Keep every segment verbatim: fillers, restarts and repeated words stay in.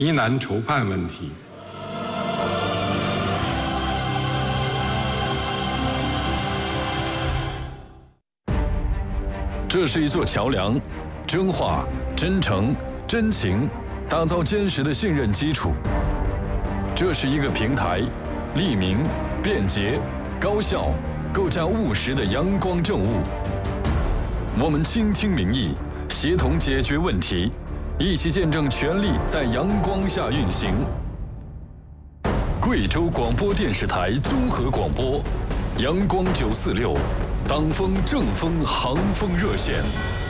疑难筹判问题。 这是一座桥梁，真话、真诚、真情，打造坚实的信任基础。这是一个平台，利民、便捷、高效，构架务实的阳光政务。我们倾听民意，协同解决问题，一起见证权力在阳光下运行。贵州广播电视台综合广播，阳光九四六。党风正风航风热线。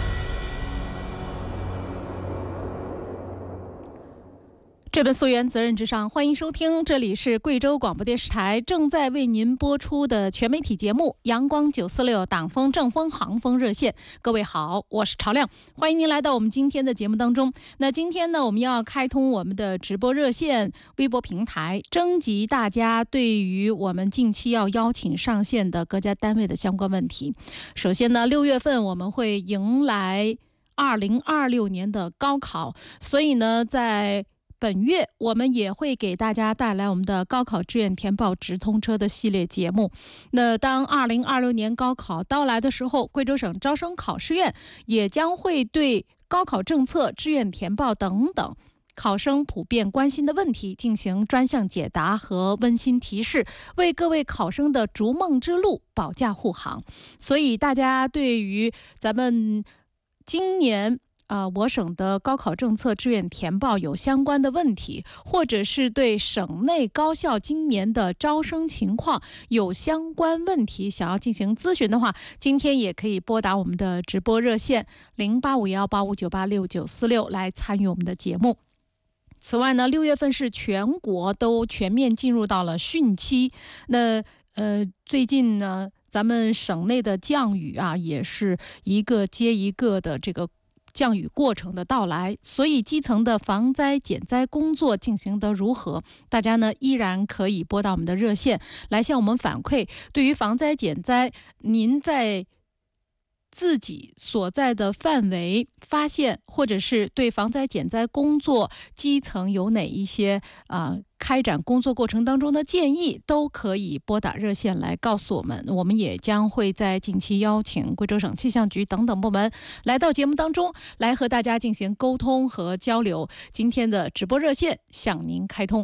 这本溯源责任至上，欢迎收听，这里是贵州广播电视台正在为您播出的全媒体节目《阳光九四六党风正风航风热线》。各位好，我是朝亮，欢迎您来到我们今天的节目当中。那今天呢，我们要开通我们的直播热线、微博平台，征集大家对于我们近期要邀请上线的各家单位的相关问题。首先呢，六月份我们会迎来二零二六年的高考，所以呢，在本月我们也会给大家带来我们的高考志愿填报直通车的系列节目。那当二零二六年高考到来的时候，贵州省招生考试院也将会对高考政策、志愿填报等等考生普遍关心的问题进行专项解答和温馨提示，为各位考生的逐梦之路保驾护航。所以大家对于咱们今年呃，我省的高考政策、志愿填报有相关的问题，或者是对省内高校今年的招生情况有相关问题想要进行咨询的话，今天也可以拨打我们的直播热线零八五幺八五九八六九四六来参与我们的节目。此外呢，六月份是全国都全面进入到了汛期，那呃，最近呢，咱们省内的降雨啊，也是一个接一个的这个降雨过程的到来，所以基层的防灾减灾工作进行得如何？大家呢依然可以拨打我们的热线来向我们反馈。对于防灾减灾，您在自己所在的范围发现，或者是对防灾减灾工作基层有哪一些啊、呃、开展工作过程当中的建议，都可以拨打热线来告诉我们。我们也将会在近期邀请贵州省气象局等等部门来到节目当中，来和大家进行沟通和交流。今天的直播热线向您开通。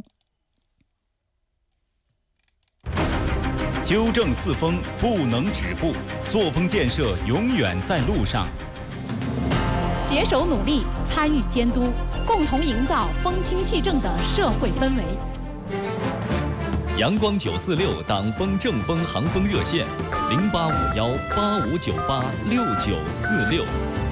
纠正四风不能止步，作风建设永远在路上。 携手努力，参与监督，共同营造风清气正的社会氛围。 阳光九四六党风正风航风热线零八五幺八五九八六九四六。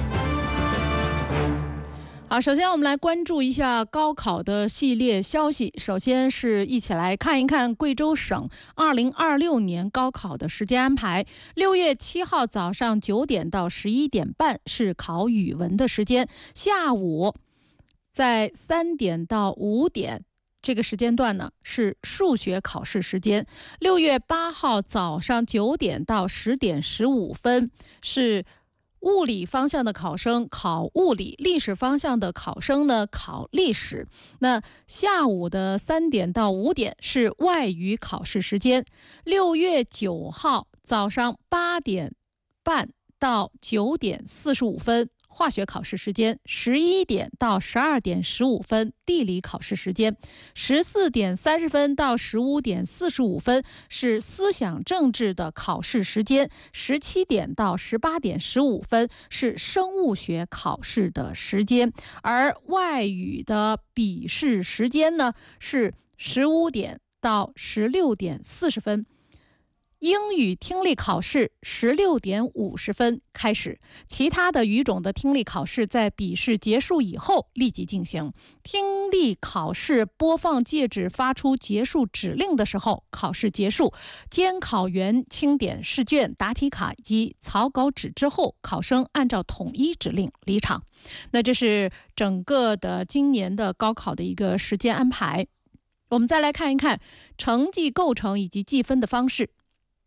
好，首先我们来关注一下高考的系列消息。首先是一起来看一看贵州省二零二六年高考的时间安排。六月七号早上九点到十一点半是考语文的时间，下午在三点到五点这个时间段呢是数学考试时间。六月八号早上九点到十点十五分是物理方向的考生考物理，历史方向的考生呢考历史。那下午的三点到五点是外语考试时间。六月九号早上八点半到九点四十五分化学考试时间，十一点到十二点十五分地理考试时间，十四点三十分到十五点四十五分是思想政治的考试时间，十七点到十八点十五分是生物学考试的时间，而外语的笔试时间呢是十五点到十六点四十分。英语听力考试十六点五十分开始，其他的语种的听力考试在笔试结束以后立即进行。听力考试播放介质发出结束指令的时候，考试结束。监考员清点试卷、答题卡以及草稿纸之后，考生按照统一指令离场。那这是整个的今年的高考的一个时间安排。我们再来看一看成绩构成以及计分的方式。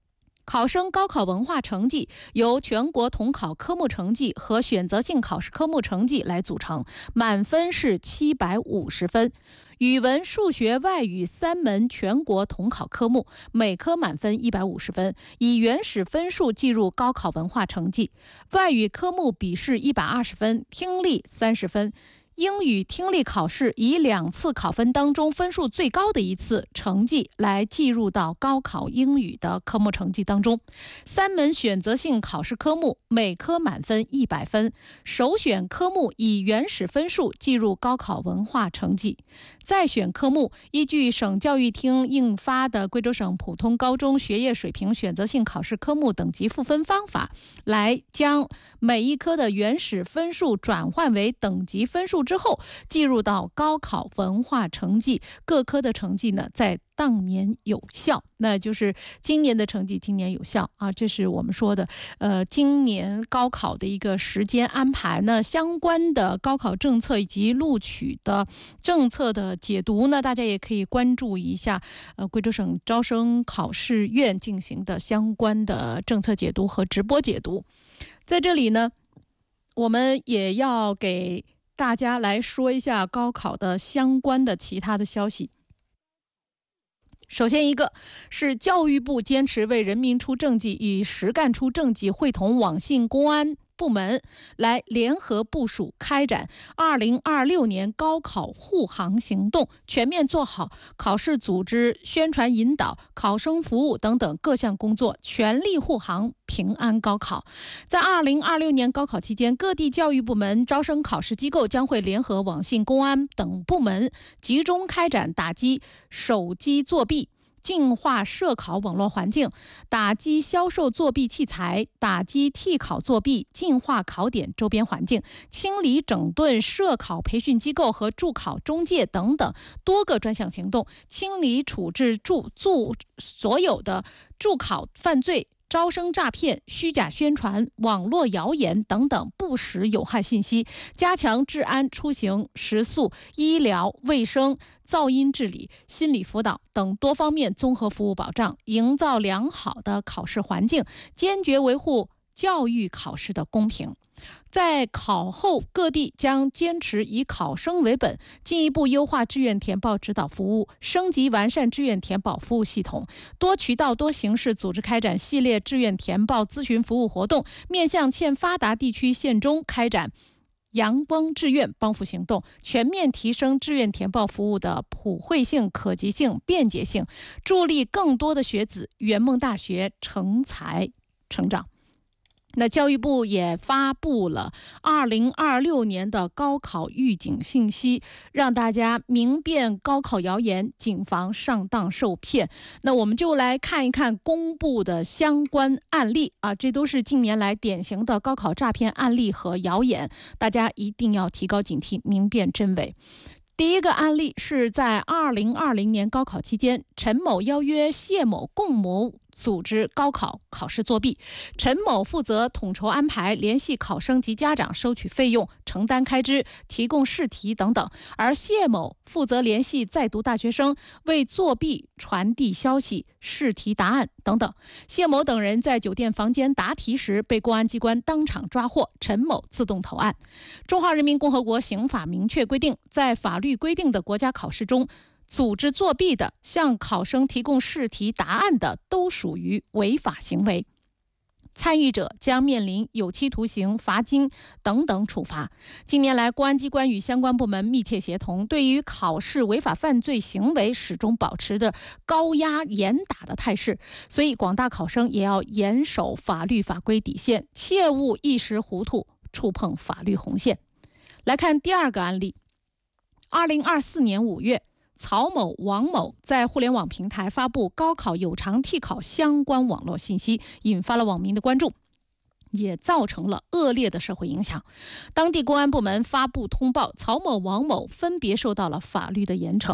考生高考文化成绩由全国统考科目成绩和选择性考试科目成绩来组成，满分是七百五十分。语文、数学、外语三门全国统考科目，每科满分一百五十分，以原始分数计入高考文化成绩。外语科目笔试一百二十分，听力三十分。英语听力考试以两次考分当中分数最高的一次成绩来计入到高考英语的科目成绩当中。三门选择性考试科目每科满分一百分，首选科目以原始分数计入高考文化成绩。再选科目依据省教育厅印发的贵州省普通高中学业水平选择性考试科目等级赋分方法，来将每一科的原始分数转换为等级分数之后计入到高考文化成绩，各科的成绩呢在当年有效，那就是今年的成绩今年有效啊，这是我们说的呃今年高考的一个时间安排呢。相关的高考政策以及录取的政策的解读呢，大家也可以关注一下呃贵州省招生考试院进行的相关的政策解读和直播解读。在这里呢，我们也要给大家来说一下高考的相关的其他的消息。首先一个是教育部坚持为人民出政绩，与实干出政绩会同网信公安部门来联合部署开展二零二六年高考护航行动，全面做好考试组织、宣传引导、考生服务等等各项工作，全力护航平安高考。在二零二六年高考期间，各地教育部门、招生考试机构将会联合网信公安等部门，集中开展打击手机作弊、净化涉考网络环境，打击销售作弊器材，打击替考作弊，净化考点周边环境，清理整顿涉考培训机构和助考中介等等多个专项行动，清理处置助助所有的助考犯罪、招生诈骗、虚假宣传、网络谣言等等不实有害信息，加强治安、出行、食宿、医疗卫生、噪音治理、心理辅导等多方面综合服务保障，营造良好的考试环境，坚决维护教育考试的公平。在考后，各地将坚持以考生为本，进一步优化志愿填报指导服务，升级完善志愿填报服务系统，多渠道多形式组织开展系列志愿填报咨询服务活动，面向欠发达地区县中开展阳光志愿帮扶行动，全面提升志愿填报服务的普惠性、可及性、便捷性，助力更多的学子圆梦大学成才成长。那教育部也发布了二零二六年的高考预警信息，让大家明辨高考谣言，谨防上当受骗。那我们就来看一看公布的相关案例啊，这都是近年来典型的高考诈骗案例和谣言，大家一定要提高警惕，明辨真伪。第一个案例是在二零二零年高考期间，陈某邀约谢某共谋组织高考考试作弊，陈某负责统筹安排，联系考生及家长收取费用、承担开支、提供试题等等，而谢某负责联系在读大学生，为作弊传递消息、试题答案等等。谢某等人在酒店房间答题时被公安机关当场抓获，陈某自动投案。中华人民共和国刑法明确规定，在法律规定的国家考试中，组织作弊的、向考生提供试题答案的，都属于违法行为，参与者将面临有期徒刑、罚金等等处罚。近年来，公安机关与相关部门密切协同，对于考试违法犯罪行为始终保持着高压严打的态势，所以广大考生也要严守法律法规底线，切勿一时糊涂触碰法律红线。来看第二个案例。二零二四年五月，曹某、王某在互联网平台发布高考有偿替考相关网络信息，引发了网民的关注，也造成了恶劣的社会影响。当地公安部门发布通报，曹某、王某分别受到了法律的严惩。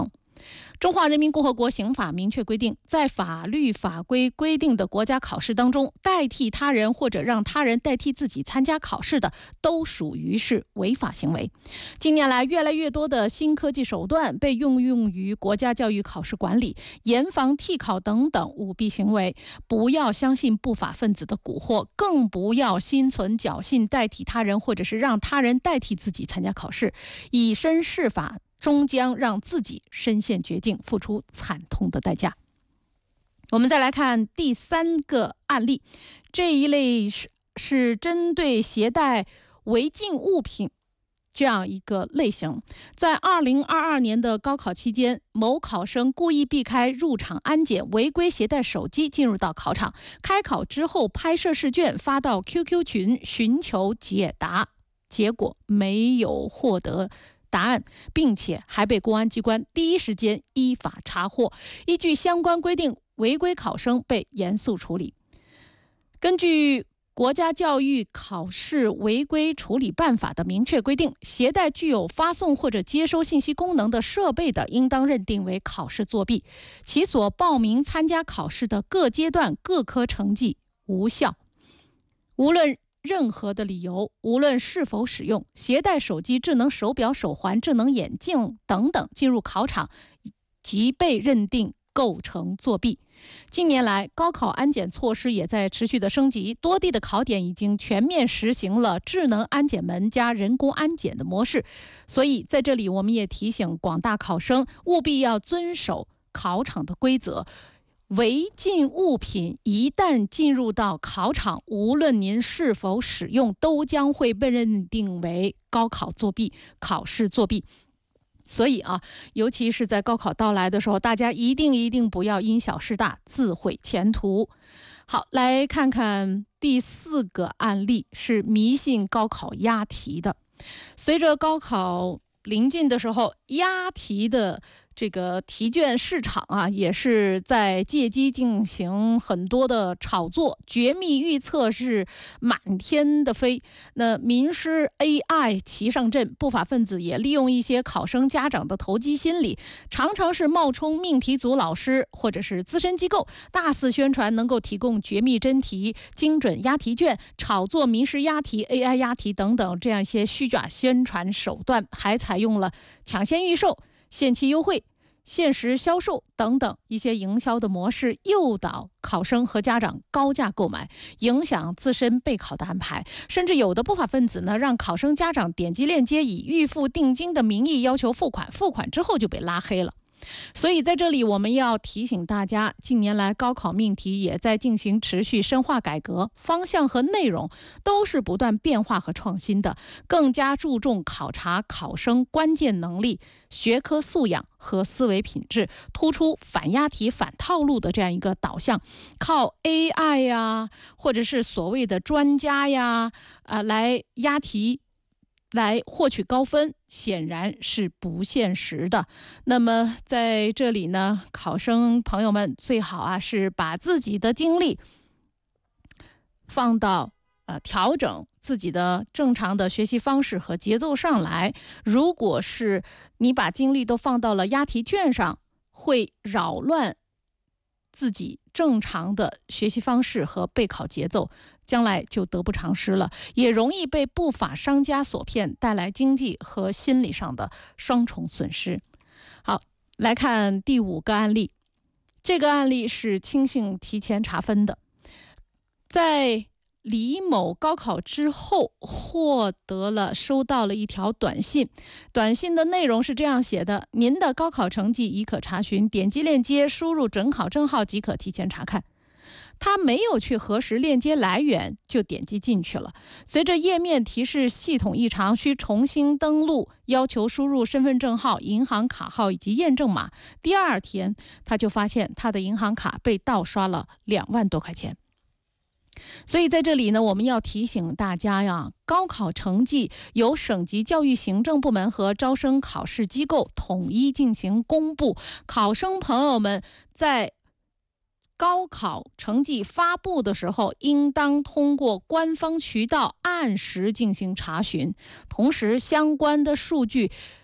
中华人民共和国刑法明确规定，在法律法规规定的国家考试当中，代替他人或者让他人代替自己参加考试的，都属于是违法行为。近年来，越来越多的新科技手段被应用于国家教育考试管理，严防替考等等舞弊行为。不要相信不法分子的蛊惑，更不要心存侥幸代替他人或者是让他人代替自己参加考试，以身试法，终将让自己身陷绝境，付出惨痛的代价。我们再来看第三个案例，这一类是是针对携带违禁物品这样一个类型。在二零二二年的高考期间，某考生故意避开入场安检，违规携带手机进入到考场，开考之后拍摄试卷发到 Q Q 群寻求解答，结果没有获得答案，并且还被公安机关第一时间依法查获。依据相关规定，违规考生被严肃处理。根据国家教育考试违规处理办法的明确规定，携带具有发送或者接收信息功能的设备的，应当认定为考试作弊，其所报名参加考试的各阶段各科成绩无效。无论任何的理由，无论是否使用携带手机、智能手表、手环、智能眼镜等等进入考场，即被认定构成作弊。近年来，高考安检措施也在持续的升级，多地的考点已经全面实行了智能安检门加人工安检的模式。所以在这里，我们也提醒广大考生，务必要遵守考场的规则。违禁物品一旦进入到考场，无论您是否使用，都将会被认定为高考作弊、考试作弊。所以啊，尤其是在高考到来的时候，大家一定一定不要因小失大，自毁前途。好，来看看第四个案例，是迷信高考押题的。随着高考临近的时候，押题的这个题卷市场啊，也是在借机进行很多的炒作，绝密预测是满天的飞。那名师 A I 齐上阵，不法分子也利用一些考生家长的投机心理，常常是冒充命题组老师或者是资深机构，大肆宣传能够提供绝密真题、精准押题卷，炒作名师押题、A I 押题等等这样一些虚假宣传手段，还采用了抢先预售、限期优惠、限时销售等等一些营销的模式，诱导考生和家长高价购买，影响自身备考的安排。甚至有的不法分子呢，让考生家长点击链接，以预付定金的名义要求付款，付款之后就被拉黑了。所以在这里我们要提醒大家，近年来高考命题也在进行持续深化改革，方向和内容都是不断变化和创新的，更加注重考察考生关键能力、学科素养和思维品质，突出反押题、反套路的这样一个导向。靠 A I 呀，或者是所谓的专家呀，呃，来押题来获取高分，显然是不现实的。那么在这里呢，考生朋友们最好啊是把自己的精力放到呃调整自己的正常的学习方式和节奏上来。如果是你把精力都放到了押题卷上，会扰乱自己正常的学习方式和备考节奏，将来就得不偿失了，也容易被不法商家所骗，带来经济和心理上的双重损失。好，来看第五个案例。这个案例是轻信提前查分的。在李某高考之后获得了收到了一条短信，短信的内容是这样写的：您的高考成绩已可查询，点击链接输入准考证号即可提前查看。他没有去核实链接来源，就点击进去了。随着页面提示系统异常，需重新登录，要求输入身份证号、银行卡号以及验证码。第二天，他就发现他的银行卡被盗刷了两万多块钱。所以在这里呢，我们要提醒大家呀，高考成绩由省级教育行政部门和招生考试机构统一进行公布，考生朋友们在高考成绩发布的时候，应当通过官方渠道按时进行查询，同时相关的数据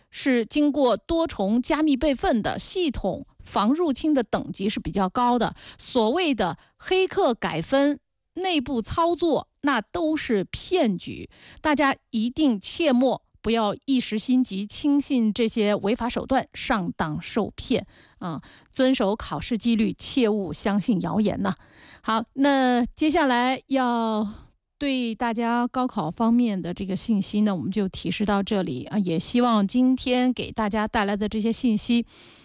是经过多重加密备份的，系统防入侵的等级是比较高的。所谓的黑客改分、内部操作，那都是骗局，大家一定切莫不要一时心急轻信这些违法手段，上当受骗啊！遵守考试纪律，切勿相信谣言呐。好，那接下来要对大家高考方面的这个信息呢，我们就提示到这里啊。也希望今天给大家带来的这些信息